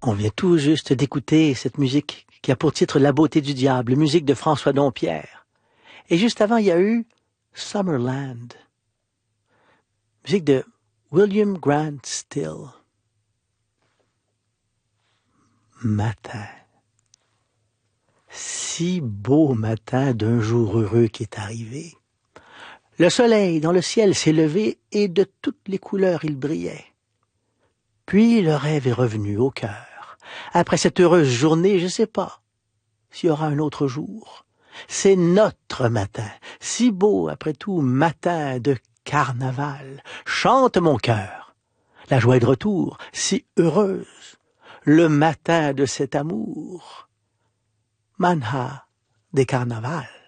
On vient tout juste d'écouter cette musique qui a pour titre La beauté du diable, musique de François Dompierre. Et juste avant, il y a eu Summerland, musique de William Grant Still. Matin. Si beau matin d'un jour heureux qui est arrivé. Le soleil dans le ciel s'est levé et de toutes les couleurs il brillait. Puis le rêve est revenu au cœur. Après cette heureuse journée, je ne sais pas s'il y aura un autre jour. C'est notre matin, si beau après tout, matin de carnaval. Chante mon cœur, la joie est de retour, si heureuse, le matin de cet amour. Manha des carnavals.